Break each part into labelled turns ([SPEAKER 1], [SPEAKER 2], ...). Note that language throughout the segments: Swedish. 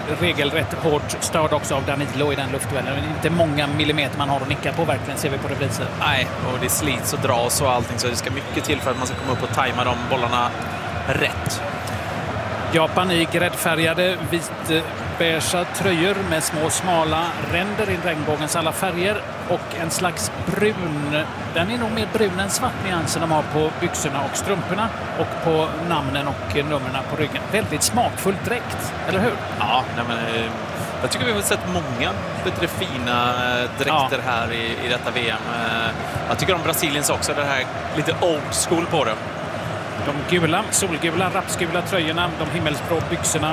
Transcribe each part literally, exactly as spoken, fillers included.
[SPEAKER 1] regelrätt hårt störd också av Danilo i den luftduellen. Inte många millimeter man har att nicka på verkligen, ser vi på reprisen.
[SPEAKER 2] Nej, och det slits och dras och allting, så det ska mycket till för att man ska komma upp och tajma de bollarna rätt.
[SPEAKER 1] Japan i gräddfärgade vitbeige tröjor med små smala ränder i regnbågens alla färger och en slags brun, den är nog mer brun än svart nyansen de har på byxorna och strumporna och på namnen och numren på ryggen. Väldigt smakfullt dräkt, eller hur?
[SPEAKER 2] Ja, nej men, jag tycker vi har sett många bättre fina dräkter ja. här i, i detta V M. Jag tycker om Brasiliens också, det här lite old school på det.
[SPEAKER 1] De gula, solgula, rapsgula tröjorna, de himmelsblå byxorna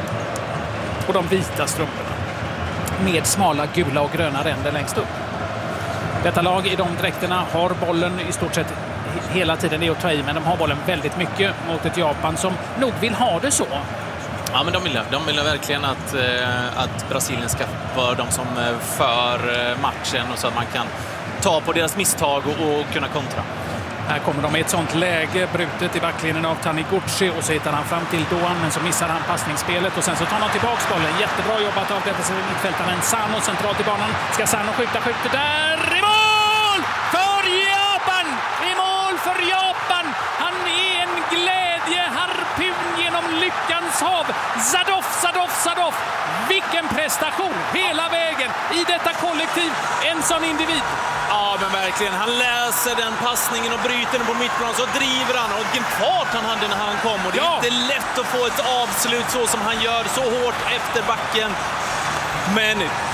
[SPEAKER 1] och de vita strumporna med smala gula och gröna ränder längst upp. Detta lag i de dräkterna har bollen i stort sett hela tiden, det är att ta i, men de har bollen väldigt mycket mot ett Japan som nog vill ha det så.
[SPEAKER 2] Ja, men de vill, de vill verkligen att, att Brasilien ska vara de som för matchen och så att man kan ta på deras misstag och, och kunna kontra.
[SPEAKER 1] Här kommer de i ett sånt läge, brutet i backlinjen av Taniguchi, och så hittar han fram till Doan, men så missar han passningsspelet och sen så tar han tillbaka bollen. Jättebra jobbat av defensiva mittfältaren Sano centralt i banan. Ska Sano skjuta, skjuter där, i mål! För Japan! I mål för Japan! Han är en glädje, harpun genom lyckans hav. Zadov, Zadov, Zadov! Vilken prestation hela vägen i detta kollektiv, en sån individ.
[SPEAKER 2] Ja, men verkligen. Han läser den passningen och bryter den på mittplan, så driver han. Och vilken fart han hade när han kom. Och det är ja. inte lätt att få ett avslut så som han gör, så hårt efter backen. Men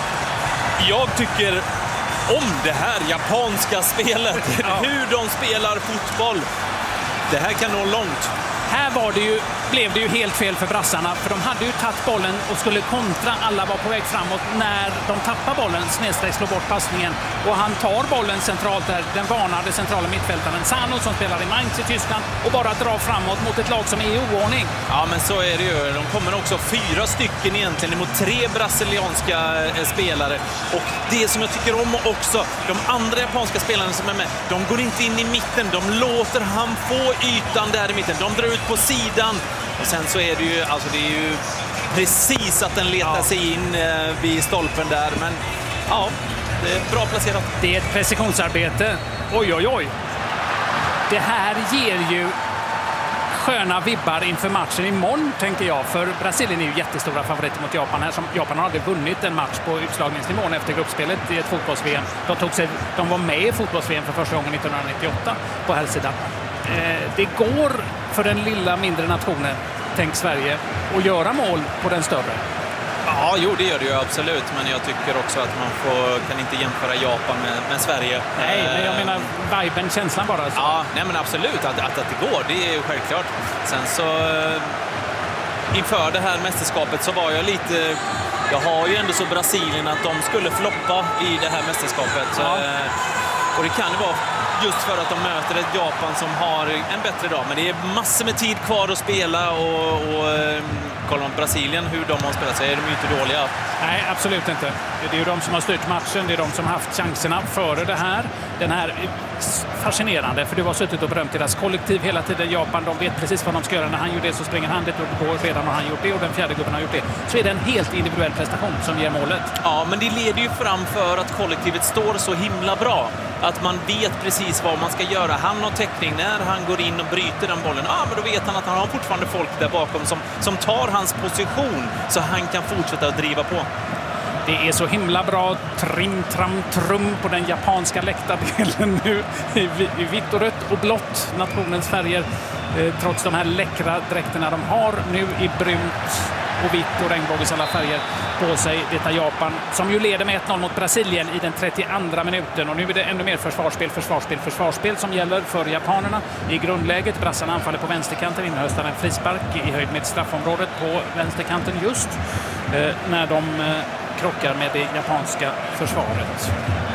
[SPEAKER 2] jag tycker om det här japanska spelet. Ja. Hur de spelar fotboll. Det här kan nå långt.
[SPEAKER 1] Här var det ju, blev det ju helt fel för brassarna, för de hade ju tagit bollen och skulle kontra, alla var på väg framåt när de tappar bollen, snedstreck slår bort passningen, och han tar bollen centralt där, den varnade centrala mittfältaren Sano som spelar i Mainz i Tyskland, och bara drar framåt mot ett lag som är i oordning.
[SPEAKER 2] Ja, men så är det ju. De kommer också fyra stycken egentligen mot tre brasilianska spelare, och det som jag tycker om också, de andra japanska spelarna som är med, de går inte in i mitten, de låter han få ytan där i mitten, de drar ut på sidan, och sen så är det ju, alltså det är ju precis att den letar ja. sig in eh, vid stolpen där, men ja, det är bra placerat.
[SPEAKER 1] Det är ett precisionsarbete. Oj, oj, oj. Det här ger ju sköna vibbar inför matchen imorgon, tänker jag, för Brasilien är ju jättestora favoriter mot Japan här, som Japan har aldrig vunnit en match på utslagningsnivån efter gruppspelet i ett fotbolls-V M. De, tog sig, de var med i fotbolls-V M för första gången nittonhundranittioåtta på här sidan. Eh, det går för den lilla mindre nationen, tänk Sverige, att göra mål på den större.
[SPEAKER 2] Ja, jo, det gör det ju absolut, men jag tycker också att man får, kan inte jämföra Japan med, med Sverige.
[SPEAKER 1] Nej, men jag menar viben, känslan bara. Så.
[SPEAKER 2] Ja, nej men absolut, att, att, att det går, det är ju självklart. Sen så inför det här mästerskapet så var jag lite, jag har ju ändå så Brasilien att de skulle floppa i det här mästerskapet. Ja. Och det kan ju vara just för att de möter ett Japan som har en bättre dag. Men det är massor med tid kvar att spela, och, och kollar man Brasilien hur de har spelat så är de ju inte dåliga.
[SPEAKER 1] Nej, absolut inte. Det är ju de som har styrt matchen, det är de som har haft chanserna före det här. Den här är fascinerande, för du har suttit och berömt deras kollektiv hela tiden. Japan, de vet precis vad de ska göra. När han gjorde det så springer han dit, och går redan har han gjort det, och den fjärde gubben har gjort det. Så är det en helt individuell prestation som ger målet.
[SPEAKER 2] Ja, men det leder ju fram för att kollektivet står så himla bra. Att man vet precis vad man ska göra. Han har täckning när han går in och bryter den bollen. Ja, men då vet han att han har fortfarande folk där bakom som, som tar hans position, så han kan fortsätta att driva på.
[SPEAKER 1] Det är så himla bra trim, tram, trum på den japanska läktardelen nu i, i vitt och rött och blått, nationens färger, eh, trots de här läckra dräkterna de har nu i brunt och vitt och regnbågens alla färger på sig. Detta Japan som ju leder med ett noll mot Brasilien i den trettioandra minuten, och nu är det ännu mer försvarsspel, försvarsspel, försvarsspel som gäller för japanerna i grundläget. Brassarna anfaller på vänsterkanten, inhöstar en frispark i höjd med straffområdet på vänsterkanten just eh, när de eh, krockar med det japanska försvaret.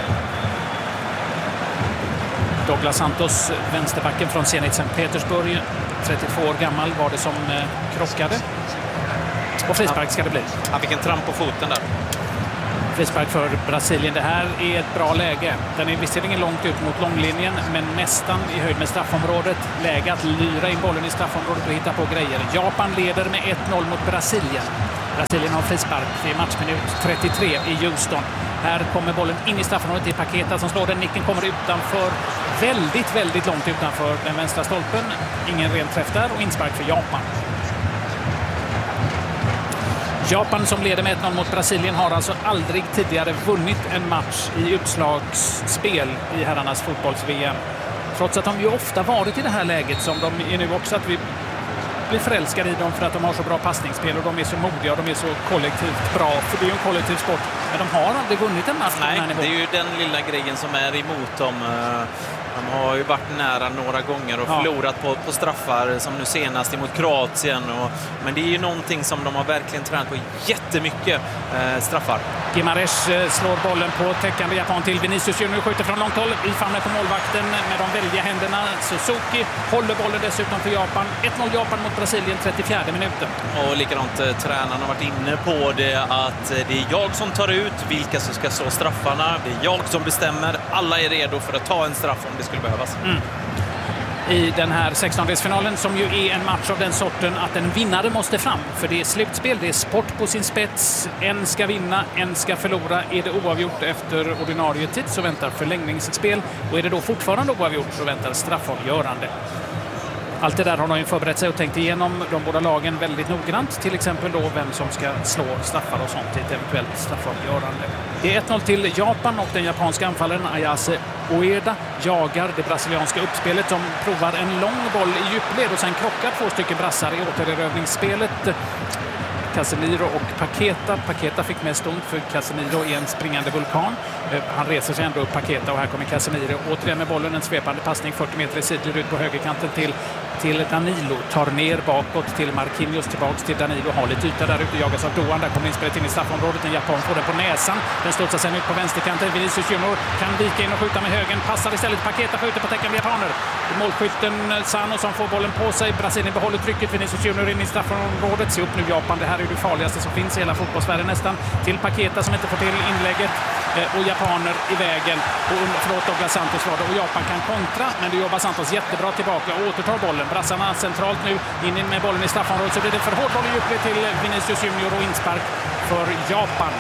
[SPEAKER 1] Douglas Santos, vänsterbacken från Zenit Sankt Petersburg, trettiotvå år gammal, var det som eh, krockade. Och frispark ska det bli.
[SPEAKER 2] Han fick en tramp på foten där.
[SPEAKER 1] Frispark för Brasilien. Det här är ett bra läge. Den är visserligen långt ut mot långlinjen, men nästan i höjd med straffområdet. Läge att lyra in bollen i straffområdet och hitta på grejer. Japan leder med ett noll mot Brasilien. Brasilien har frispark. Det är matchminut trettiotre i Houston. Här kommer bollen in i straffområdet i Paqueta som slår den. Nicken kommer utanför, väldigt, väldigt långt utanför den vänstra stolpen. Ingen ren träff där och inspark för Japan. Japan som leder med ett noll mot Brasilien har alltså aldrig tidigare vunnit en match i utslagsspel i herrarnas fotbolls-V M. Trots att de ju ofta varit i det här läget som de är nu också, att vi blir förälskade i dem för att de har så bra passningsspel och de är så modiga och de är så kollektivt bra. För det är ju en kollektiv sport. Men de har aldrig vunnit en match.
[SPEAKER 2] Nej, det är ju den lilla grejen som är emot dem. De har ju varit nära några gånger och ja. förlorat på, på straffar som nu senast emot Kroatien. Och, men det är ju någonting som de har verkligen tränat på jättemycket, eh, straffar.
[SPEAKER 1] Gimares eh, slår bollen på täckande Japan till Vinicius Junior, skjuter från långt håll i famnen på målvakten med de väldiga händerna. Suzuki håller bollen dessutom för Japan. ett noll Japan mot Brasilien, trettiofjärde minuten.
[SPEAKER 2] Och likadant eh, tränaren har varit inne på det att eh, det är jag som tar ut vilka som ska slå straffarna. Det är jag som bestämmer. Alla är redo för att ta en straff om det skulle behövas.
[SPEAKER 1] Mm. I den här sextondelsfinalen som ju är en match av den sorten att en vinnare måste fram. För det är slutspel, det är sport på sin spets. En ska vinna, en ska förlora. Är det oavgjort efter ordinarie tid så väntar förlängningsspel. Och är det då fortfarande oavgjort så väntar straffavgörande. Allt det där har de ju förberett sig och tänkt igenom de båda lagen väldigt noggrant. Till exempel då vem som ska slå straffar och sånt i ett eventuellt straffavgörande. Det är ett noll till Japan och den japanska anfallaren Ayase Ueda jagar det brasilianska uppspelet som provar en lång boll i djupled och sen krockar två stycken brassar i återerövringsspelet. Casemiro och Paqueta. Paqueta fick mest ont för Casemiro är en springande vulkan. Han reser sig ändå upp Paqueta och här kommer Casemiro. Återigen med bollen, en svepande passning fyrtio meter i sidled ut på högerkanten till, till Danilo. Tar ner bakåt till Marquinhos, tillbaks till Danilo. Har lite yta där ute, jagas av Doan. Där kommer inspelet in i straffområdet. En japan får den på näsan. Den studsar sen ut på vänsterkanten. Vinicius Junior kan vika in och skjuta med högen. Passar istället Paqueta för ute på täckande japaner. Målskytten Sano som får bollen på sig. Brasilien behåller trycket. Vinicius Junior in i straffområdet. Se upp nu Japan. Det här är det farligaste som finns i hela fotbollsvärlden nästan. Till Paqueta som inte får till inlägget. Och japaner i vägen. Och förlåt, Douglas Santos var det. Och Japan kan kontra. Men det jobbar Santos jättebra tillbaka och återtar bollen. Brassarna centralt nu. In med bollen i straffområdet. Så blir det för hård boll i djupled till Vinicius Junior och inspark för Japan.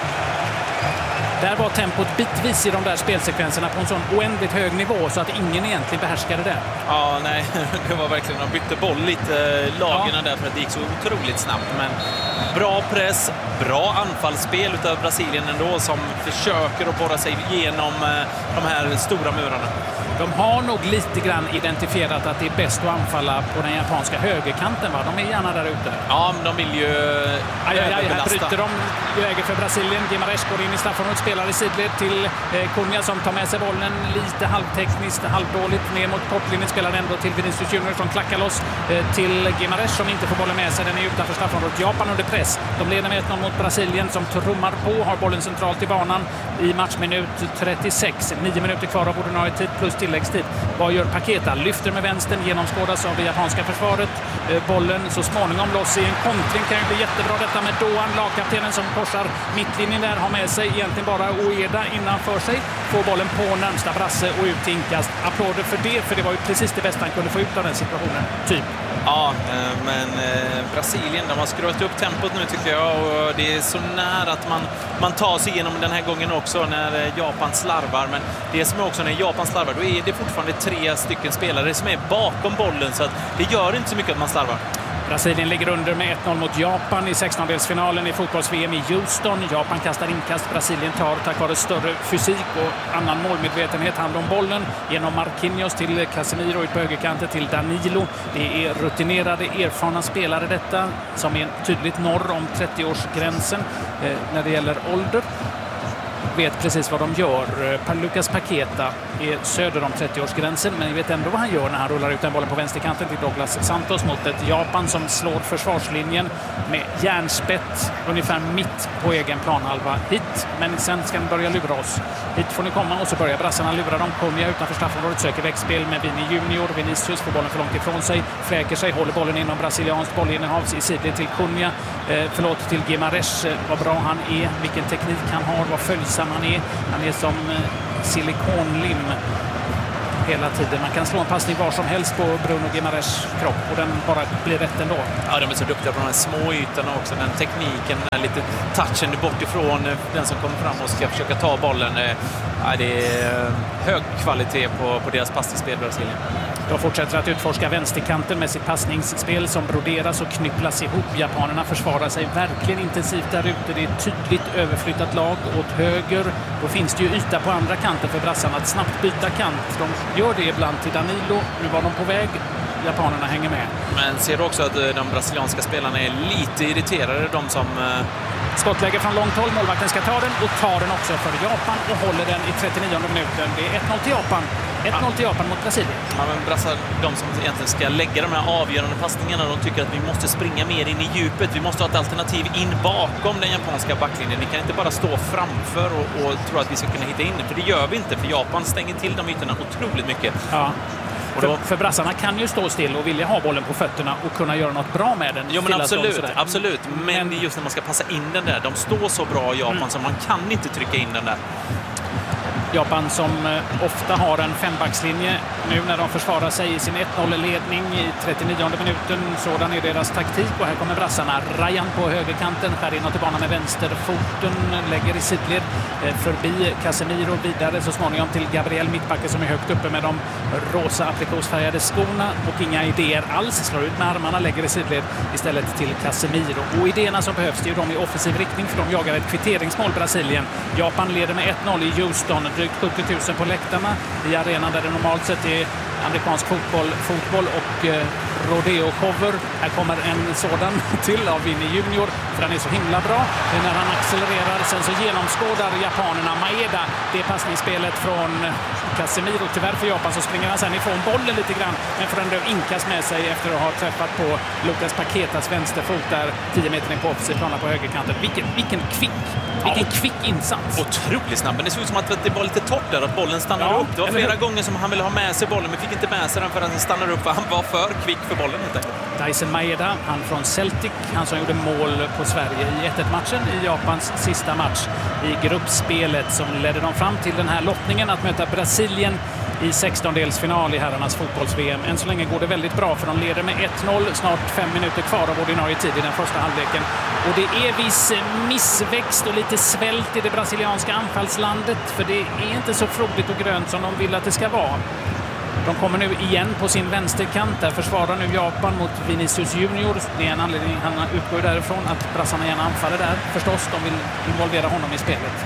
[SPEAKER 1] Där var tempot bitvis i de där spelsekvenserna på en sån oändligt hög nivå så att ingen egentligen behärskade det.
[SPEAKER 2] Ja, nej, det var verkligen, de bytte boll lite, lagarna ja. där för att det gick så otroligt snabbt. Men bra press, bra anfallsspel utav Brasilien ändå som försöker att borra sig igenom de här stora murarna.
[SPEAKER 1] De har nog lite grann identifierat att det är bäst att anfalla på den japanska högerkanten, va? De är gärna där ute.
[SPEAKER 2] Ja, men de vill ju
[SPEAKER 1] aj, aj, aj, här bryter de läge för Brasilien. Gimares går in i straffområdet, spelar i sidled till eh, Cunha som tar med sig bollen lite halvtekniskt, halvdåligt ner mot kortlinjen, spelar ändå till Vinicius Junior som klackar loss eh, till Gimares som inte får bollen med sig. Den är utanför straffområdet. Japan under press. De leder med ett noll mot Brasilien som trummar på, har bollen centralt i banan i matchminut trettiosex. Nio minuter kvar av ordinarie tid plus tilläggstid. Vad gör Paqueta? Lyfter med vänstern, genomskådas av det japanska försvaret. Eh, bollen så småningom loss i en kontring. Kan ju bli jättebra detta med Doan, lagkaptenen som korsar mittlinjen där, har med sig egentligen bara Ueda innanför sig. Får bollen på närmsta brasse och ut till inkast. Applåder för det, för det var ju precis det bästa han kunde få ut av den situationen. Typ.
[SPEAKER 2] Ja, men Brasilien, de har skruvat upp tempot nu tycker jag och det är så nära att man, man tar sig igenom den här gången också när Japan slarvar. Men det som är också när Japan slarvar, då är det fortfarande tre stycken spelare som är bakom bollen så att det gör inte så mycket att man slarvar.
[SPEAKER 1] Brasilien ligger under med ett noll mot Japan i sextondelsfinalen i fotbolls-V M i Houston. Japan kastar inkast, Brasilien tar tack vare större fysik och annan målmedvetenhet hand om bollen genom Marquinhos till Casemiro ut på högerkanten till Danilo. Det är rutinerade, erfarna spelare detta som är tydligt norr om trettioårsgränsen eh, när det gäller ålder. Vet precis vad de gör. Lucas Paqueta är söder om trettioårsgränsen men jag vet ändå vad han gör när han rullar ut den bollen på vänsterkanten till Douglas Santos mot ett Japan som slår försvarslinjen med järnspett ungefär mitt på egen planhalva hit. Men sen ska den börja lura oss. Hit får ni komma och så börjar brassarna lura dem. Cunha utanför straffområdet söker växtspel med Vini Junior. Vinicius får bollen för långt ifrån sig. Fläker sig, håller bollen inom brasilianskt bollinnehav i sidled till Cunha. Eh, förlåt till Gimares. Vad bra han är, vilken teknik han har, vad följsam han är. Han är som eh, silikonlim. hela tiden. Man kan slå en passning var som helst på Bruno Guimaraes kropp och den bara blir rätt ändå.
[SPEAKER 2] Ja, de är så duktiga på de här små ytorna också. Den tekniken, den lite touchen bort ifrån den som kommer fram och ska försöka ta bollen. Ja, det är hög kvalitet på, på deras passningsspel, Brasilien.
[SPEAKER 1] De fortsätter att utforska vänsterkanten med sitt passningsspel som broderas och knypplas ihop. Japanerna försvarar sig verkligen intensivt där ute. Det är ett tydligt överflyttat lag åt höger. Då finns det ju yta på andra kanten för brassarna att snabbt byta kant. De gör det ibland till Danilo. Nu var de på väg. Japanerna hänger med.
[SPEAKER 2] Men ser du också att de brasilianska spelarna är lite irriterade, de som...
[SPEAKER 1] Skottläge från långt håll. Målvakten ska ta den och tar den också för Japan och håller den i trettionionde minuten. Det är ett noll till Japan. ett noll till Japan mot Brasilien.
[SPEAKER 2] Ja, men brassar, de som egentligen ska lägga de här avgörande passningarna, de tycker att vi måste springa mer in i djupet. Vi måste ha ett alternativ in bakom den japanska backlinjen. Vi kan inte bara stå framför och, och tro att vi ska kunna hitta in. För det gör vi inte, för Japan stänger till de ytorna otroligt mycket.
[SPEAKER 1] Ja. För, för brassarna kan ju stå still och vilja ha bollen på fötterna och kunna göra något bra med den.
[SPEAKER 2] Jo, men absolut, absolut. Men, men det är just när man ska passa in den där. De står så bra i Japan mm. så man kan inte trycka in den där.
[SPEAKER 1] Japan som ofta har en fembackslinje nu när de försvarar sig i sin ett noll-ledning i trettionionde minuten. Sådan är deras taktik och här kommer brassarna. Ryan på högerkanten, skär inåt i banan med vänsterfoten, lägger i sidled förbi Casemiro vidare så småningom till Gabriel Mittbacke som är högt uppe med de rosa aprikosfärgade skorna och inga idéer alls. Slår ut med armarna, lägger i sidled istället till Casemiro. Och idéerna som behövs, det är ju de i offensiv riktning för de jagar ett kvitteringsmål Brasilien. Japan leder med ett noll i Houston. Drygt sjuttio tusen på läktarna i arenan där det normalt sett är amerikansk fotboll, fotboll och eh, rodeo-shower. Här kommer en sådan till av Vini Junior för han är så himla bra. När han accelererar sen så genomskådar japanerna Maeda det passningsspelet från Casemiro. Tyvärr för Japan så springer han sen ifrån bollen lite grann men får ändå inkas med sig efter att ha träffat på Lucas Paquetas vänsterfot där tio meter in på offensiv plana på högerkanten. Vilken, vilken kvick vilken ja. kvick insats.
[SPEAKER 2] Otroligt snabb, men det såg ut som att det var lite torrt där att bollen stannade ja, upp. Det var flera gånger som han ville ha med sig bollen men fick inte med sig den för att den stannade upp för han var för kvick för bollen helt enkelt.
[SPEAKER 1] Dyson Maeda, han från Celtic, han som gjorde mål på Sverige i ett ett-matchen i Japans sista match i gruppspelet som ledde dem fram till den här lottningen att möta Brasilien i sextondelsfinal i herrarnas fotbolls-V M. Än så länge går det väldigt bra för de leder med ett noll, snart fem minuter kvar av ordinarie tid i den första halvleken. Och det är viss missväxt och lite svält i det brasilianska anfallslandet för det är inte så frodigt och grönt som de vill att det ska vara. De kommer nu igen på sin vänsterkant. Där försvarar nu Japan mot Vinicius Junior. Det är en anledning, han utgår därifrån att brassarna gärna anfaller där. Förstås, de vill involvera honom i spelet.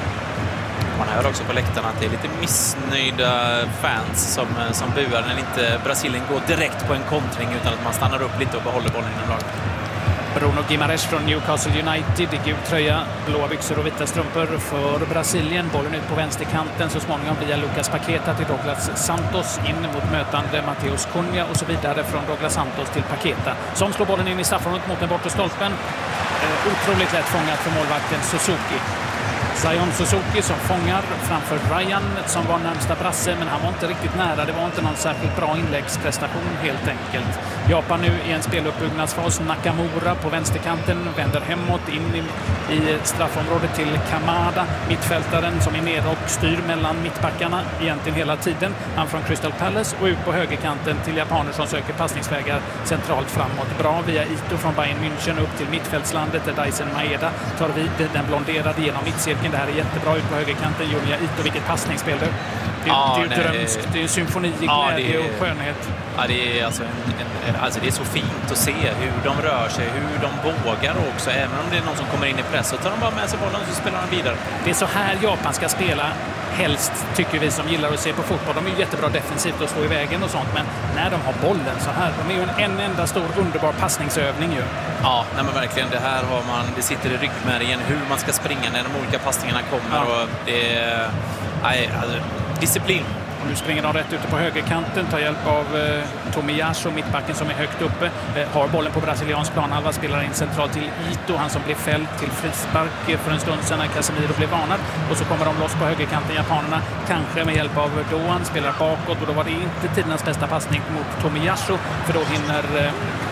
[SPEAKER 2] Man hör också på läktarna att det är lite missnöjda fans som, som buar när inte Brasilien går direkt på en kontring utan att man stannar upp lite och behåller bollen inom laget.
[SPEAKER 1] Bruno Guimaraes från Newcastle United i gul tröja, blåa byxor och vita strumpor för Brasilien. Bollen ut på vänsterkanten så småningom via Lucas Paqueta till Douglas Santos in mot mötande Mateus Cunha och så vidare från Douglas Santos till Paqueta som slår bollen in i straffområdet mot den bortre stolpen. Eh, otroligt lätt fångat för målvakten Suzuki. Zion Suzuki som fångar framför Ryan som var närmsta brasse men han var inte riktigt nära. Det var inte någon särskilt bra inläggsprestation helt enkelt. Japan nu i en speluppbyggnadsfas. Nakamura på vänsterkanten vänder hemåt in i, i straffområdet till Kamada. Mittfältaren som är nere och styr mellan mittbackarna egentligen hela tiden. Han från Crystal Palace och ut på högerkanten till japaner som söker passningsvägar centralt framåt. Bra via Ito från Bayern München upp till mittfältslandet där Dyson Maeda tar vid den blonderade genom mittcirkeln. Det här är jättebra ut på högerkanten. Julia Ito, vilket passningsspel det. Det,
[SPEAKER 2] ja,
[SPEAKER 1] det är ju drömskt. Det är symfoni,
[SPEAKER 2] ja,
[SPEAKER 1] glädje och skönhet.
[SPEAKER 2] Ja, det är, alltså en, en, alltså det är så fint att se hur de rör sig, hur de vågar också. Även om det är någon som kommer in i press så tar de bara med sig bollen och så spelar de vidare.
[SPEAKER 1] Det är så här Japan ska spela. Helst tycker vi som gillar att se på fotboll. De är ju jättebra defensivt och slå i vägen och sånt. Men när de har bollen så här, de är ju en, en enda stor underbar passningsövning ju.
[SPEAKER 2] Ja, nej men verkligen. Det här har man, det sitter i ryggmärgen hur man ska springa när de olika passningarna kommer. Ja. Och det är nej, alltså, disciplin.
[SPEAKER 1] Och nu springer de rätt ute på högerkanten, tar hjälp av eh, Tomiyasu, mittbacken som är högt uppe. Eh, har bollen på brasiliansk planhalva, spelar in centralt till Ito, han som blev fälld till frispark för en stund sedan när Casemiro blev varnad. Och så kommer de loss på högerkanten, japanerna, kanske med hjälp av Doan, spelar bakåt och då var det inte tidernas bästa passning mot Tomiyasu, för då hinner eh,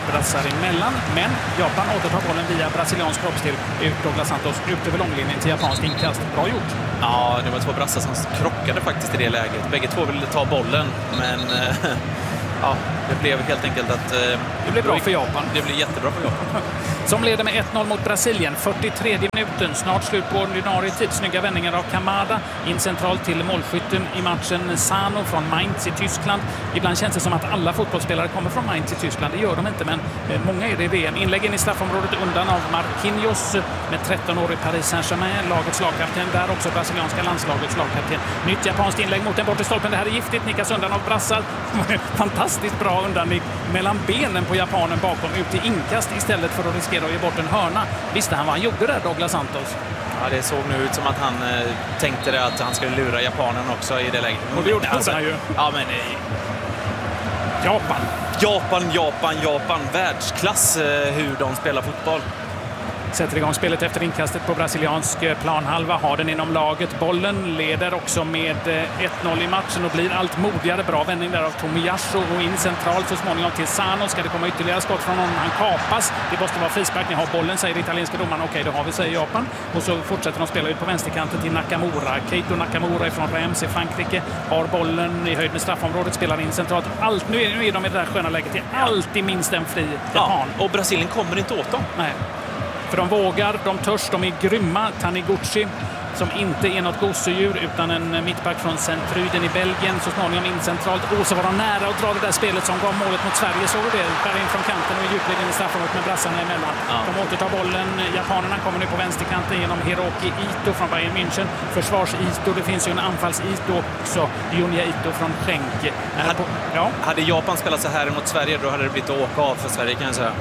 [SPEAKER 1] brassar emellan. Men Japan återtar bollen via brasiliansk kroppsdel. Ut Douglas Santos ut över långlinjen till japansk inkast. Bra gjort.
[SPEAKER 2] Ja, det var två brassar som krockade faktiskt i det läget. Bägge två ville ta bollen, men ja, det blev helt enkelt att...
[SPEAKER 1] Det blev bra för Japan.
[SPEAKER 2] Det blev jättebra för Japan.
[SPEAKER 1] Som leder med ett noll mot Brasilien. fyrtiotredje minuten. Snart slut på ordinarie tid. Snygga vändningar av Kamada. In centralt till målskytten i matchen Sano från Mainz i Tyskland. Ibland känns det som att alla fotbollsspelare kommer från Mainz i Tyskland. Det gör de inte, men många är det i V M. Inläggen i straffområdet undan av Marquinhos med tretton år i Paris Saint-Germain. Lagets lagkapten. Där också brasilianska landslagets lagkapten. Nytt japanskt inlägg mot den bortre stolpen. Det här är giftigt. Nickas undan av brassar. Fantastiskt bra undan mellan benen på japanen bakom. Ut till inkast istället för att riskera att ge bort en hörna. Visste han vad han gjorde där, Douglas Santos?
[SPEAKER 2] Ja, det såg nu ut som att han eh, tänkte det, att han skulle lura japanen också i det läget.
[SPEAKER 1] Och det gjorde alltså, han ju.
[SPEAKER 2] Ja, men nej.
[SPEAKER 1] Japan.
[SPEAKER 2] Japan, Japan, Japan. Världsklass eh, hur de spelar fotboll.
[SPEAKER 1] Sätter igång spelet efter inkastet på brasiliansk planhalva. Har den inom laget. Bollen leder också med ett noll i matchen och blir allt modigare. Bra vändning där av Tomiyasu och in centralt så småningom till Sano. Ska det komma ytterligare skott från honom? Han kapas. Det måste vara frispark. Ni har bollen, säger italienska domaren. Okej, då har vi, säger Japan. Och så fortsätter de spela ut på vänsterkanten till Nakamura. Keito Nakamura från Reims i Frankrike har bollen i höjd med straffområdet. Spelar in centralt. Allt, nu, är, nu är de i det där sköna läget. Det är alltid minst en fri japan.
[SPEAKER 2] Ja, och Brasilien kommer inte åt dem.
[SPEAKER 1] Nej. För de vågar, de törs, de är grymma. Taniguchi, som inte är något gosedjur utan en mittback från Centruden i Belgien, så småningom in centralt. Och så var de nära att dra det där spelet som gav målet mot Sverige. Såg du det? Där in från kanten och djupleden i straffområdet med brassarna emellan. Ja. De återtar bollen. Japanerna kommer nu på vänsterkanten genom Hiroki Ito från Bayern München. Försvars-Ito, det finns ju en anfalls-Ito också. Junya Ito från Schenk.
[SPEAKER 2] Hade, ja. hade Japan spelat så här mot Sverige, då hade det blivit att åka av för Sverige, kan jag säga.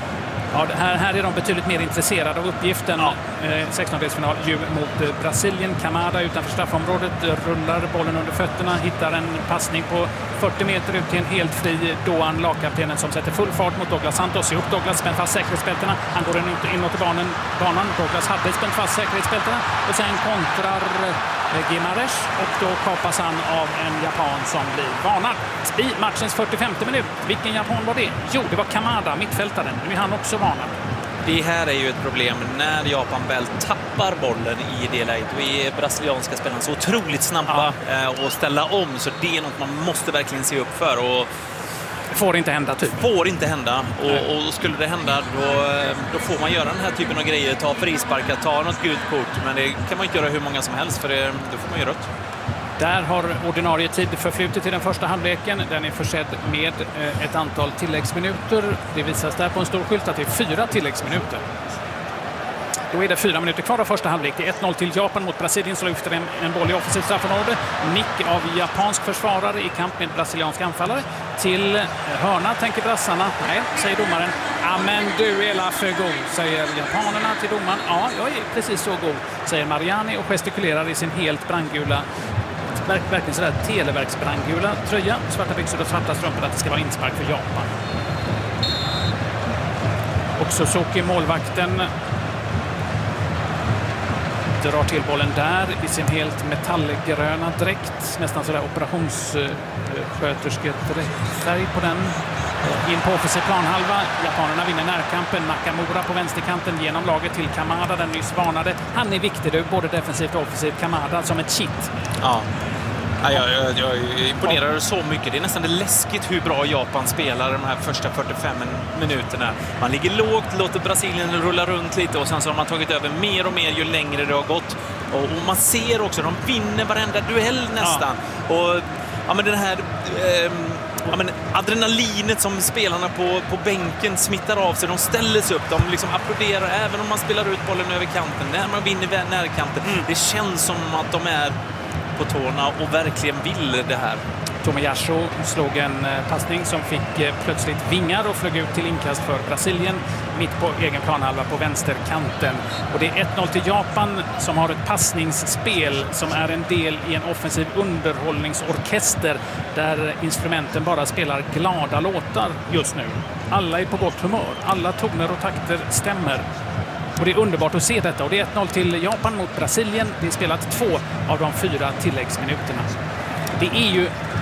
[SPEAKER 1] Ja, här, här är de betydligt mer intresserade av uppgiften. Ja. Eh, sextondelsfinal ju mot eh, Brasilien. Kamada utanför straffområdet rullar bollen under fötterna, hittar en passning på fyrtio meter ut till en helt fri Doan, lagkaptenen, som sätter full fart mot Douglas Santos. Se upp Douglas, spänn fast säkerhetsbältena. Han går in, inåt i banan. banan. Douglas hade spänt fast säkerhetsbältena och sen kontrar eh, Gimares och då kapas han av en japan som blir varnad. I matchens fyrtiofemte minut. Vilken japan var det? Jo, det var Kamada, mittfältaren. Nu är han också varnad.
[SPEAKER 2] Det här är ju ett problem när Japan väl tappar bollen i det läget. Då är brasilianska spelarna så otroligt snabba ja. och ställa om, så det är något man måste verkligen se upp för. Och
[SPEAKER 1] det får inte hända typ.
[SPEAKER 2] Får inte hända. Och, och skulle det hända, då, då får man göra den här typen av grejer. Ta frisparkar, ta något gult kort. Men det kan man inte göra hur många som helst, för det, då får man göra rött.
[SPEAKER 1] Där har ordinarie tid förflutit i den första halvleken. Den är försedd med ett antal tilläggsminuter. Det visas där på en stor skylt att det är fyra tilläggsminuter. Då är det fyra minuter kvar av första halvlek. Det är ett noll till Japan mot Brasilien, som lyfter en, en boll i offensivt straffområde. Nick av japansk försvarare i kamp med brasiliansk anfallare. Till hörna tänker brassarna. Nej, säger domaren. Ja, men du är la för god, säger japanerna till domaren. Ja, jag är precis så god, säger Mariani och gestikulerar i sin helt brandgula, verk, verkligen sådär televerksbrandgula tröja, svarta byxor och svarta strumpor, att det ska vara inspark för Japan. Och Suzuki, målvakten, drar till bollen där i sin helt metallgröna dräkt. Nästan sådär operationssköterske-färg på den. In på offensiv planhalva. Japanerna vinner närkampen. Nakamura på vänsterkanten genom laget till Kamada, den nyss varnade. Han är viktig nu, både defensivt och offensivt. Kamada som ett kitt.
[SPEAKER 2] Ja. Ja, jag, jag, jag imponerar så mycket. Det är nästan det läskigt hur bra Japan spelar de här första fyrtiofem minuterna. Man ligger lågt, låter Brasilien rulla runt lite och sen så har man tagit över mer och mer ju längre det har gått. Och, och man ser också, de vinner varenda duell nästan. Ja. Och ja, men den här eh, ja, men adrenalinet som spelarna på, på bänken smittar av sig. De ställer sig upp, de liksom applåderar även om man spelar ut bollen över kanten. När man vinner närkanten. Mm. Det känns som att de är på tårna och verkligen vill det här.
[SPEAKER 1] Tomiyasu slog en passning som fick plötsligt vingar och flög ut till inkast för Brasilien mitt på egen planhalva på vänsterkanten. Och det är ett noll till Japan, som har ett passningsspel som är en del i en offensiv underhållningsorkester där instrumenten bara spelar glada låtar just nu. Alla är på gott humör. Alla toner och takter stämmer. Och det är underbart att se detta. Och det är ett noll till Japan mot Brasilien. Det är spelat två av de fyra tilläggsminuterna. Det är ju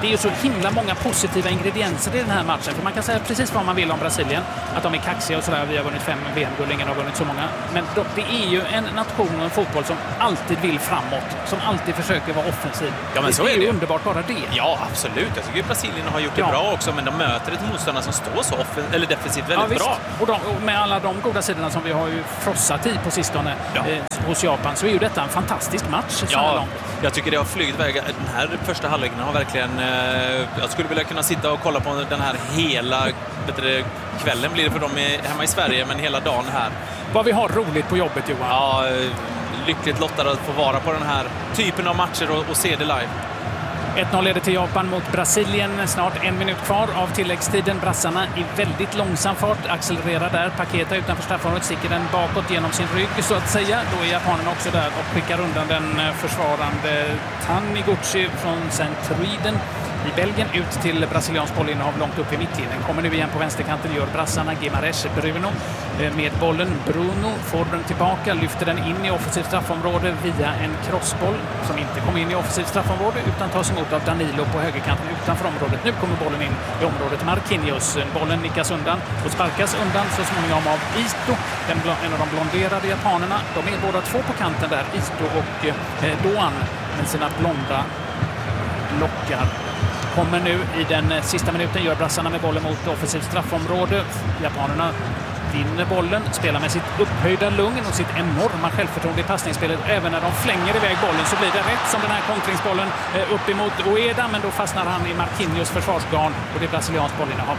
[SPEAKER 1] det är ju så himla många positiva ingredienser i den här matchen. För man kan säga precis vad man vill om Brasilien, att de är kaxiga och sådär. Vi har vunnit fem V M-guld, ingen har vunnit så många. Men de, det är ju en nation och en fotboll som alltid vill framåt, som alltid försöker vara offensiv.
[SPEAKER 2] Ja, men
[SPEAKER 1] det,
[SPEAKER 2] så
[SPEAKER 1] det är
[SPEAKER 2] är det
[SPEAKER 1] ju underbart bara det.
[SPEAKER 2] Ja, absolut. Jag tycker att Brasilien har gjort det
[SPEAKER 1] ja.
[SPEAKER 2] bra också, men de möter ett motståndare som står så offen- eller defensivt väldigt
[SPEAKER 1] ja,
[SPEAKER 2] bra.
[SPEAKER 1] Och, de, och med alla de goda sidorna som vi har ju frossat i på sistone
[SPEAKER 2] ja.
[SPEAKER 1] eh, hos Japan, så är ju detta en fantastisk match.
[SPEAKER 2] Ja, jag tycker det har flugit iväg. Den här första halvleken har verkligen... Eh, jag skulle vilja kunna sitta och kolla på den här hela... Du, kvällen blir det för dem hemma i Sverige, men hela dagen här.
[SPEAKER 1] Vad vi har roligt på jobbet, Johan.
[SPEAKER 2] Ja, lyckligt lottade att få vara på den här typen av matcher och, och se det live.
[SPEAKER 1] ett noll leder till Japan mot Brasilien. Snart en minut kvar av tilläggstiden. Brassarna i väldigt långsam fart. Accelererar där. Paketa utanför straffområdet. Sticker den bakåt genom sin rygg så att säga. Då är japanen också där och skickar undan den försvarande Taniguchi från Saint Truiden i Belgien ut till brasiliansk bollinnehav långt upp i mittlinjen. Kommer nu igen på vänsterkanten, gör brassarna. Gimares Bruno med bollen. Bruno får den tillbaka, lyfter den in i offensivt straffområde via en crossboll som inte kom in i offensivt straffområde utan tas emot av Danilo på högerkanten utanför området. Nu kommer bollen in i området Marquinhos. Bollen nickas undan och sparkas undan så småningom av Ito, den, en av de blonderade japanerna. De är båda två på kanten där, Ito och eh, Doan, med sina blonda lockar. Kommer nu i den sista minuten, gör brassarna med bollen mot offensivt straffområde. Japanerna vinner bollen, spelar med sitt upphöjda lugn och sitt enorma självförtroende i passningsspelet. Även när de flänger iväg bollen så blir det rätt som den här kontringsbollen upp emot Ueda, men då fastnar han i Marquinhos försvarsgarn och det är brasiliansk bollinnehav.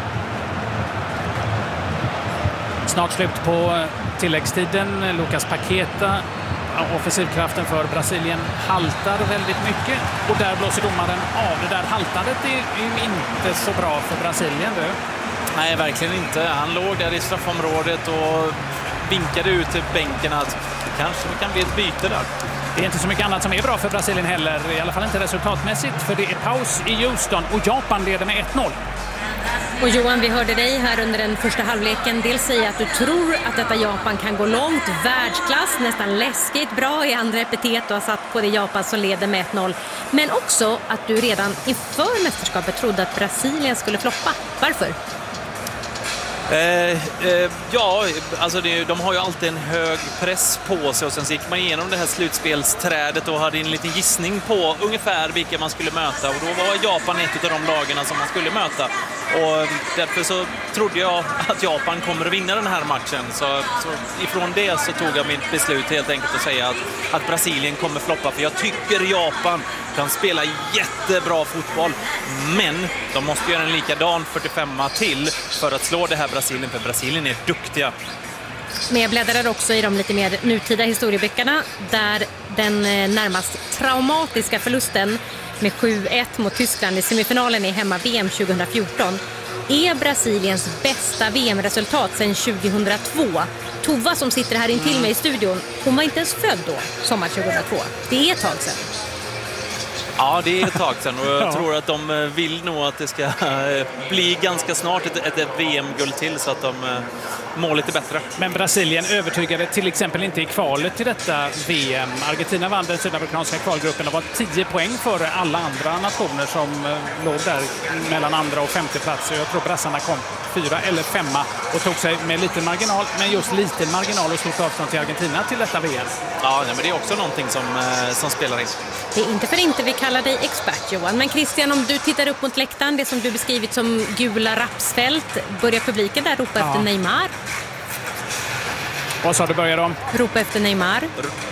[SPEAKER 1] Snart slut på tilläggstiden. Lucas Paqueta, offensivkraften för Brasilien, haltar väldigt mycket och där blåser domaren av. Det där haltandet är ju inte så bra för Brasilien. Du.
[SPEAKER 2] Nej, verkligen inte. Han låg där i straffområdet och vinkade ut till bänken att kanske det kan bli ett byte där.
[SPEAKER 1] Det är inte så mycket annat som är bra för Brasilien heller, i alla fall inte resultatmässigt, för det är paus i Houston och Japan leder med ett noll.
[SPEAKER 3] Och Johan, vi hörde dig här under den första halvleken dels säga att du tror att detta Japan kan gå långt, världsklass, nästan läskigt bra i andra epitet och har satt på det Japan som leder med ett noll. Men också att du redan inför mästerskapet trodde att Brasilien skulle floppa. Varför?
[SPEAKER 2] Eh, eh, ja, alltså det, de har ju alltid en hög press på sig och sen gick man igenom det här slutspelsträdet och hade en liten gissning på ungefär vilka man skulle möta och då var Japan ett av de lagarna som man skulle möta och därför så trodde jag att Japan kommer att vinna den här matchen så, så ifrån det så tog jag mitt beslut helt enkelt att säga att, att Brasilien kommer floppa för jag tycker Japan kan spela jättebra fotboll men de måste göra en likadan fyrtiofem till för att slå det här Brasilien, för Brasilien är duktiga.
[SPEAKER 3] Men jag bläddrar också i de lite mer nutida historieböckerna där den närmast traumatiska förlusten med sju ett mot Tyskland i semifinalen i hemma-V M tjugohundrafjorton är Brasiliens bästa V M-resultat sedan tjugohundratvå. Tova som sitter här intill mig i studion, hon var inte ens född då, sommar tjugohundratvå. Det är ett tag sedan.
[SPEAKER 2] Ja, det är ett tag sedan och jag ja. tror att de vill nog att det ska bli ganska snart ett, ett, ett V M-guld till så att de mår lite bättre.
[SPEAKER 1] Men Brasilien övertygade till exempel inte i kvalet till detta V M. Argentina vann den sydamerikanska kvalgruppen och var tio poäng före alla andra nationer som låg där mellan andra och femte plats. Jag tror brassarna kom fyra eller femma och tog sig med liten marginal, men just liten marginal och stort avstånd till Argentina till detta V M.
[SPEAKER 2] Ja, men det är också någonting som, som spelar in.
[SPEAKER 3] Det är inte för inte vi kallar dig expert, Johan. Men Christian, om du tittar upp mot läktaren, det som du beskrivit som gula rapsfält, börjar publiken där ropa ja. efter Neymar?
[SPEAKER 1] Vad sa du, börjar de?
[SPEAKER 3] Ropa efter Neymar.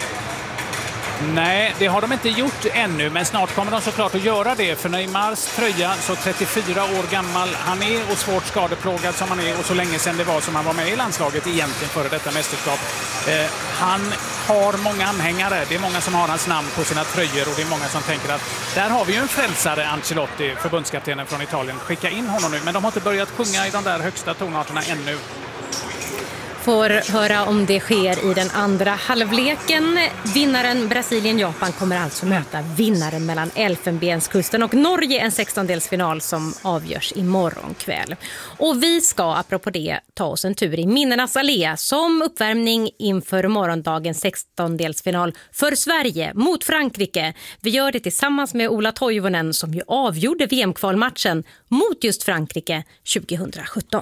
[SPEAKER 1] Nej, det har de inte gjort ännu, men snart kommer de såklart att göra det. För Neymars tröja, så trettiofyra år gammal han är och svårt skadeplågad som han är och så länge sedan det var som han var med i landslaget egentligen före detta mästerskap. Eh, han har många anhängare, det är många som har hans namn på sina tröjor och det är många som tänker att där har vi ju en frälsare, Ancelotti, förbundskaptenen från Italien. Skicka in honom nu, men de har inte börjat sjunga i de där högsta tonarterna ännu.
[SPEAKER 3] Får höra om det sker i den andra halvleken. Vinnaren Brasilien-Japan kommer alltså möta vinnaren mellan Elfenbenskusten och Norge, en sextondelsfinal som avgörs imorgon kväll. Och vi ska, apropå det, ta oss en tur i minnenas allé som uppvärmning inför morgondagens sextondelsfinal för Sverige mot Frankrike. Vi gör det tillsammans med Ola Toivonen som ju avgjorde V M-kvalmatchen mot just Frankrike tjugohundrasjutton.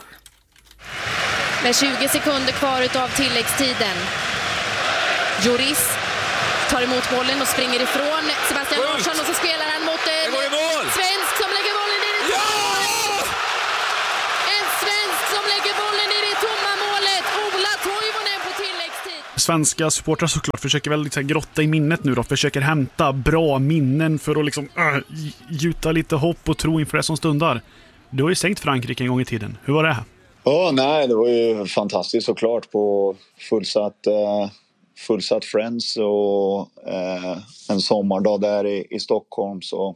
[SPEAKER 4] Med tjugo sekunder kvar utav tilläggstiden. Joris tar emot bollen och springer ifrån Sebastian Larsson och så spelar han mot en svensk som lägger bollen i det tomma målet. En svensk som lägger bollen i det tomma målet. Ola Toivonen på tilläggstid.
[SPEAKER 5] Svenska supportrar såklart försöker väl liksom grotta i minnet nu då. Försöker hämta bra minnen för att liksom äh, gjuta lite hopp och tro inför det som stundar. Du har ju sänkt Frankrike en gång i tiden. Hur var det här?
[SPEAKER 6] Ja, nej, det var ju fantastiskt såklart på fullsatt, eh, fullsatt Friends och eh, en sommardag där i, i Stockholm. Så.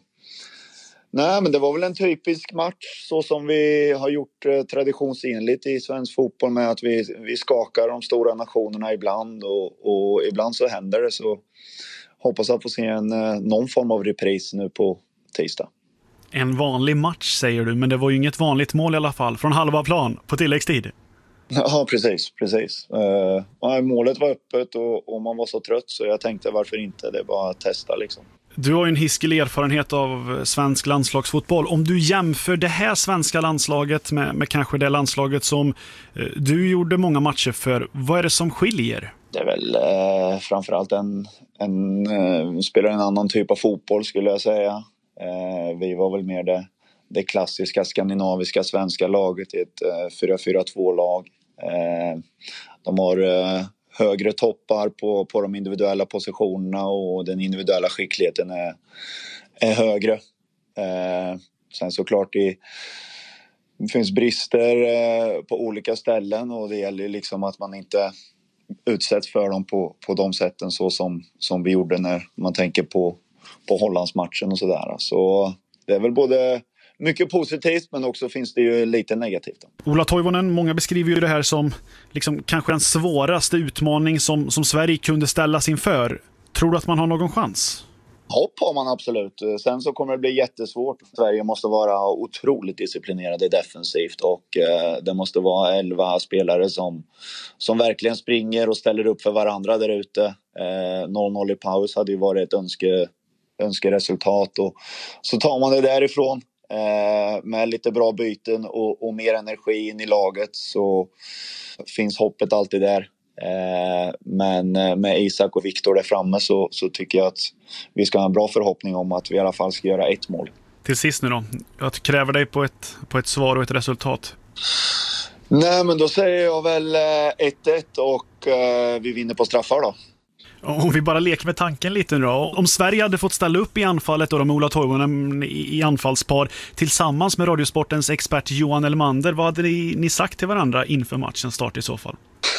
[SPEAKER 6] Nej, men det var väl en typisk match så som vi har gjort eh, traditionsenligt i svensk fotboll med att vi, vi skakar de stora nationerna ibland och, och ibland så händer det. Så hoppas att få se en, eh, någon form av repris nu på tisdag.
[SPEAKER 5] En vanlig match säger du, men det var ju inget vanligt mål i alla fall. Från halva plan på tilläggstid.
[SPEAKER 6] Ja, precis. precis. Uh, målet var öppet och, och man var så trött så jag tänkte varför inte, det är bara att testa liksom.
[SPEAKER 5] Du har ju en hiskelig erfarenhet av svensk landslagsfotboll. Om du jämför det här svenska landslaget med, med kanske det landslaget som uh, du gjorde många matcher för, vad är det som skiljer?
[SPEAKER 6] Det är väl uh, framförallt en, en uh, spelar en annan typ av fotboll skulle jag säga. Eh, vi var väl mer det, det klassiska skandinaviska svenska laget i ett eh, fyra fyra två-lag. Eh, de har eh, högre toppar på, på de individuella positionerna och den individuella skickligheten är, är högre. Eh, sen såklart det, det finns brister eh, på olika ställen och det gäller liksom att man inte utsätts för dem på, på de sätten så som, som vi gjorde när man tänker på på Hollandsmatchen och sådär. Så det är väl både mycket positivt men också finns det ju lite negativt.
[SPEAKER 5] Ola Toivonen, många beskriver ju det här som liksom kanske den svåraste utmaning som, som Sverige kunde ställas inför. Tror du att man har någon chans?
[SPEAKER 6] Hopp har man absolut. Sen så kommer det bli jättesvårt. Sverige måste vara otroligt disciplinerade defensivt och eh, det måste vara elva spelare som, som verkligen springer och ställer upp för varandra där ute. Eh, noll noll i paus hade ju varit ett önske önskeresultat och så tar man det därifrån eh, med lite bra byten och, och mer energi in i laget så finns hoppet alltid där. Eh, men med Isak och Viktor där framme så, så tycker jag att vi ska ha en bra förhoppning om att vi i alla fall ska göra ett mål.
[SPEAKER 5] Till sist nu då, jag kräver dig på ett, på ett svar och ett resultat.
[SPEAKER 6] Nej, men då säger jag väl ett ett och eh, vi vinner på straffar då.
[SPEAKER 5] Om vi bara leker med tanken lite nu då. Om Sverige hade fått ställa upp i anfallet och de Ola Toivonen i anfallspar tillsammans med Radiosportens expert Johan Elmander, vad hade ni, ni sagt till varandra inför matchens start i så fall?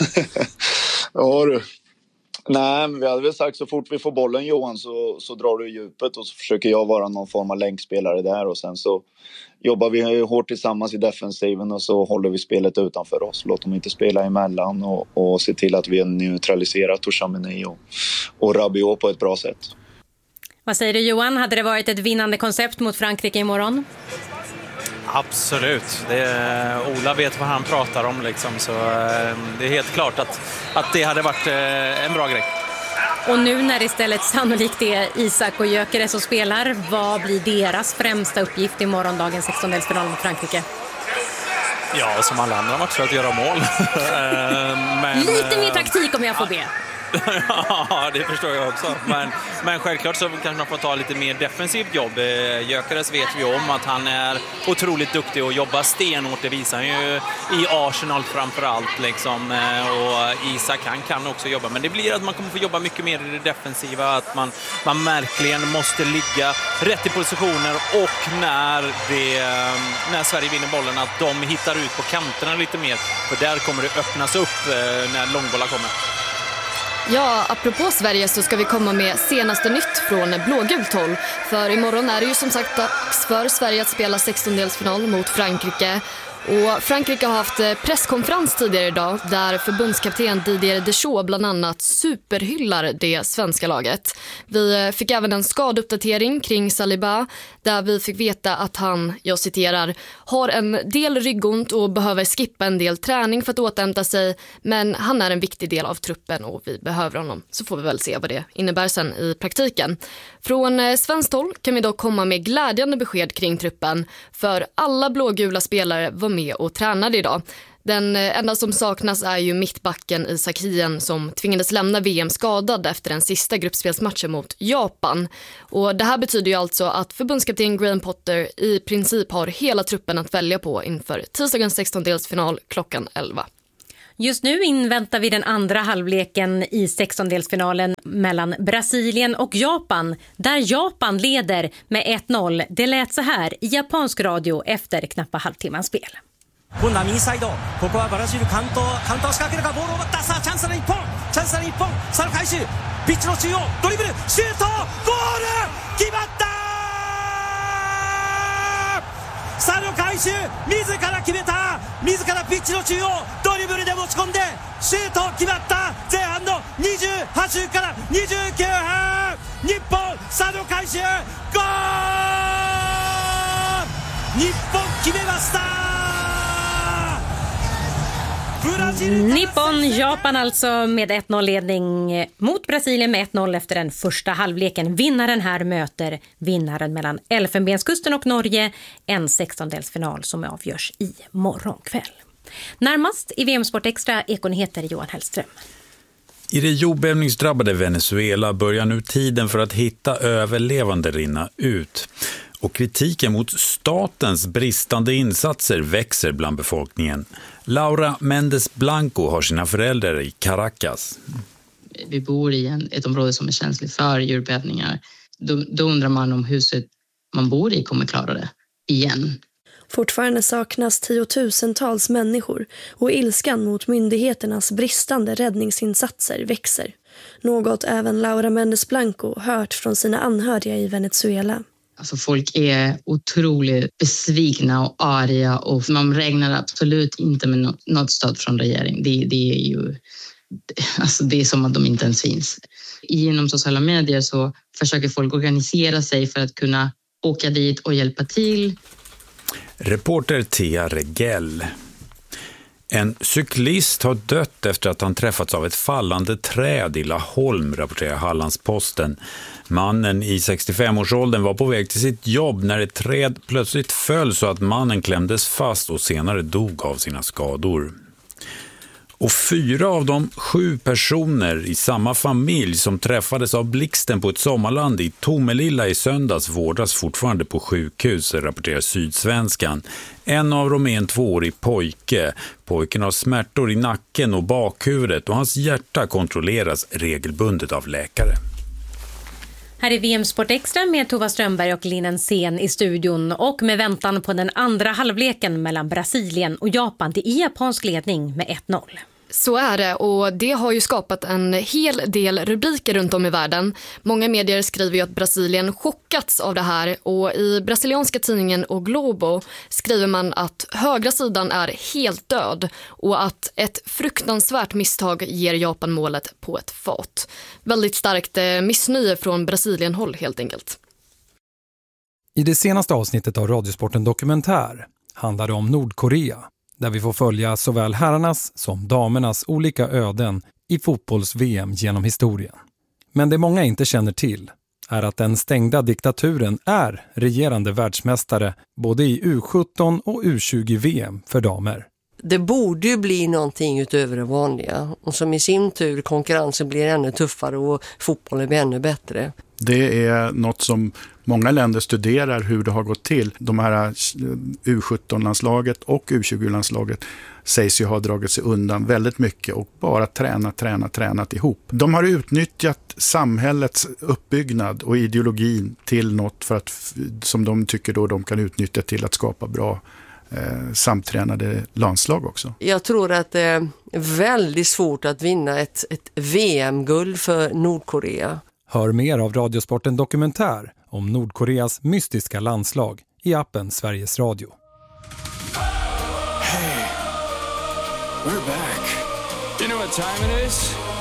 [SPEAKER 6] Ja du. Nej, men vi hade väl sagt så fort vi får bollen Johan så, så drar du i djupet och så försöker jag vara någon form av länkspelare där och sen så jobbar vi hårt tillsammans i defensiven och så håller vi spelet utanför oss. Låt dem inte spela emellan och, och se till att vi neutraliserar Tchouaméni och, och Rabiot på ett bra sätt.
[SPEAKER 3] Vad säger du Johan? Hade det varit ett vinnande koncept mot Frankrike imorgon?
[SPEAKER 2] Absolut. Det, Ola vet vad han pratar om liksom, så det är helt klart att, att det hade varit en bra grej.
[SPEAKER 3] Och nu när det istället sannolikt är Isak och Gyökeres som spelar, vad blir deras främsta uppgift i morgondagens sextondelsfinal mot Frankrike?
[SPEAKER 2] Ja, som alla andra matcher att göra mål. Men,
[SPEAKER 3] lite mer taktik om jag får be.
[SPEAKER 2] Ja, det förstår jag också. Men, men självklart så kanske man får ta lite mer defensivt jobb. Gyökeres vet vi om att han är otroligt duktig och jobbar stenhårt. Det visar han ju i Arsenal framförallt. Liksom. Och Isak han kan också jobba. Men det blir att man kommer få jobba mycket mer i det defensiva. Att man, man verkligen måste ligga rätt i positioner. Och när, det, när Sverige vinner bollen att de hittar ut på kanterna lite mer. För där kommer det öppnas upp när långbollar kommer.
[SPEAKER 4] Ja, apropå Sverige så ska vi komma med senaste nytt från blågult håll. För imorgon är det ju som sagt dags för Sverige att spela sextondelsfinal mot Frankrike.
[SPEAKER 7] Och Frankrike har haft presskonferens tidigare idag där förbundskapten Didier Deschamps bland annat superhyllar det svenska laget. Vi fick även en skadeuppdatering kring Saliba där vi fick veta att han, jag citerar, har en del ryggont och behöver skippa en del träning för att återhämta sig, men han är en viktig del av truppen och vi behöver honom. Så får vi väl se vad det innebär sen i praktiken. Från svenskt håll kan vi dock komma med glädjande besked kring truppen, för alla blågula spelare var med och tränade idag. Den enda som saknas är ju mittbacken Isak Hien som tvingades lämna V M skadad efter den sista gruppspelsmatchen mot Japan. Och det här betyder ju alltså att förbundskapten Graham Potter i princip har hela truppen att välja på inför tisdagens sextondelsfinal klockan elva.
[SPEAKER 3] Just nu inväntar vi den andra halvleken i sextondelsfinalen mellan Brasilien och Japan, där Japan leder med ett noll. Det lät så här i japansk radio efter knappa halvtimmans spel.
[SPEAKER 8] 今度は右サイド、ここはブラジルカウントカウンターを仕掛けるか、ボールを持った、さあチャンスの日本、チャンスの日本、さあ回収、ピッチの中央、ドリブル、シュート、ゴール、決まった。さあの回収、自ら決めた、自らピッチの中央、ドリブルで持ち込んでシュート決まった。前半のにじゅうはちふんからにじゅうきゅうふん、日本、さあの回収、ゴール、日本決めました。
[SPEAKER 3] Nippon, Japan alltså med ett noll-ledning mot Brasilien med ett noll efter den första halvleken. Vinnaren här möter vinnaren mellan Elfenbenskusten och Norge. En sextondelsfinal som avgörs i morgonkväll. Närmast i V M Sport Extra Ekonyheter Johan Hellström.
[SPEAKER 9] I det jordbävningsdrabbade Venezuela börjar nu tiden för att hitta överlevande rinna ut. Och kritiken mot statens bristande insatser växer bland befolkningen. Laura Mendes Blanco har sina föräldrar i Caracas.
[SPEAKER 10] Vi bor i en, ett område som är känsligt för jordbävningar. Då, då undrar man om huset man bor i kommer klara det igen.
[SPEAKER 11] Fortfarande saknas tiotusentals människor och ilskan mot myndigheternas bristande räddningsinsatser växer. Något även Laura Mendes Blanco hört från sina anhöriga i Venezuela.
[SPEAKER 10] Alltså folk är otroligt besvikna och arga och man räknar absolut inte med något, något stöd från regeringen. Det, det är ju alltså det är som att de inte ens finns. Genom sociala medier så försöker folk organisera sig för att kunna åka dit och hjälpa till.
[SPEAKER 9] Reporter Thea Regell. En cyklist har dött efter att han träffats av ett fallande träd i Laholm, rapporterar Hallandsposten. Mannen i sextiofem-årsåldern var på väg till sitt jobb när ett träd plötsligt föll så att mannen klämdes fast och senare dog av sina skador. Och fyra av de sju personer i samma familj som träffades av blixten på ett sommarland i Tomelilla i söndags vårdas fortfarande på sjukhus, rapporterar Sydsvenskan. En av dem är en tvåårig pojke. Pojken har smärtor i nacken och bakhuvudet och hans hjärta kontrolleras regelbundet av läkare.
[SPEAKER 3] Här är V M Sport Extra med Tova Strömberg och Linnen Sen i studion och med väntan på den andra halvleken mellan Brasilien och Japan till japansk ledning med ett noll.
[SPEAKER 7] Så är det, och det har ju skapat en hel del rubriker runt om i världen. Många medier skriver ju att Brasilien chockats av det här, och i brasilianska tidningen O Globo skriver man att högra sidan är helt död och att ett fruktansvärt misstag ger Japan målet på ett fat. Väldigt starkt missnöje från Brasilien-håll helt enkelt.
[SPEAKER 12] I det senaste avsnittet av Radiosporten Dokumentär handlar det om Nordkorea, där vi får följa såväl herrarnas som damernas olika öden i fotbolls-V M genom historien. Men det många inte känner till är att den stängda diktaturen är regerande världsmästare både i U sjutton och U tjugo V M för damer.
[SPEAKER 13] Det borde ju bli någonting utöver det vanliga, och som i sin tur konkurrensen blir ännu tuffare och fotbollen blir ännu bättre.
[SPEAKER 14] Det är något som många länder studerar hur det har gått till. De här U sjutton-landslaget och U tjugo-landslaget sägs ju ha dragit sig undan väldigt mycket och bara tränat, tränat, tränat ihop. De har utnyttjat samhällets uppbyggnad och ideologin till något för att, som de tycker då de kan utnyttja till att skapa bra eh, samtränade landslag också.
[SPEAKER 13] Jag tror att det är väldigt svårt att vinna ett, ett V M-guld för Nordkorea.
[SPEAKER 12] Hör mer av Radiosporten Dokumentär om Nordkoreas mystiska landslag i appen Sveriges Radio.
[SPEAKER 15] We're back. You know what time it is?